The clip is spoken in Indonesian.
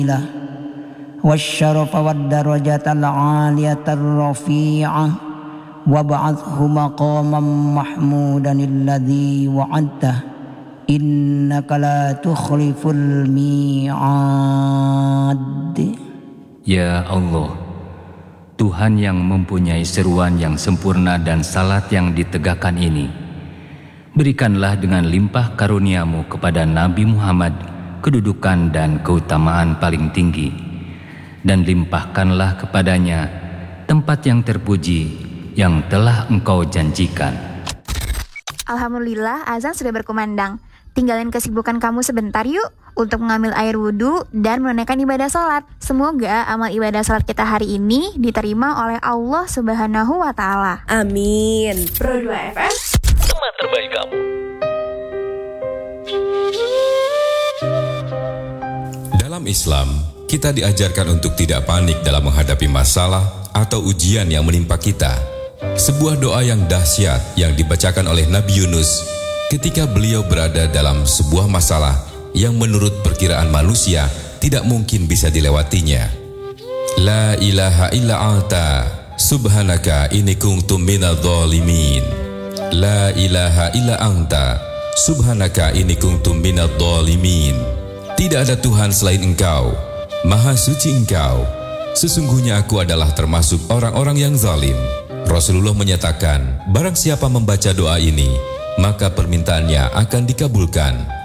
والشرف والدرجة العالية الرفيعة وابعثه مقاما محمودا الذي وعدته إنك لا تخلف الميعاد. Ya Allah, Tuhan yang mempunyai seruan yang sempurna dan salat yang ditegakkan ini, berikanlah dengan limpah karuniamu kepada Nabi Muhammad kedudukan dan keutamaan paling tinggi, dan limpahkanlah kepadanya tempat yang terpuji yang telah Engkau janjikan. Alhamdulillah, azan sudah berkumandang. Tinggalin kesibukan kamu sebentar yuk untuk mengambil air wudhu dan menunaikan ibadah sholat. Semoga amal ibadah sholat kita hari ini diterima oleh Allah Subhanahu wa Ta'ala. Amin. Pro 2 FM, teman terbaik kamu. Dalam Islam, kita diajarkan untuk tidak panik dalam menghadapi masalah atau ujian yang menimpa kita. Sebuah doa yang dahsyat yang dibacakan oleh Nabi Yunus ketika beliau berada dalam sebuah masalah yang menurut perkiraan manusia tidak mungkin bisa dilewatinya. La ilaha illa anta subhanaka inni kuntu minadh dhalimin. La ilaha illa anta subhanaka inni kuntu minadh dhalimin. Tidak ada Tuhan selain Engkau, Maha Suci Engkau. Sesungguhnya aku adalah termasuk orang-orang yang zalim. Rasulullah menyatakan, barang siapa membaca doa ini, maka permintaannya akan dikabulkan.